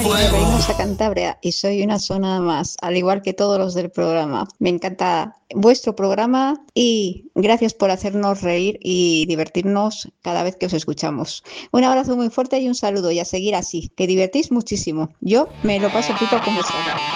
María de Reynosa, Cantabria, y soy una zona más, al igual que todos los del programa. Me encanta vuestro programa y gracias por hacernos reír y divertirnos cada vez que os escuchamos. Un abrazo muy fuerte y un saludo y a seguir así, que divertís muchísimo. Yo me lo paso pipa con vuestra radio.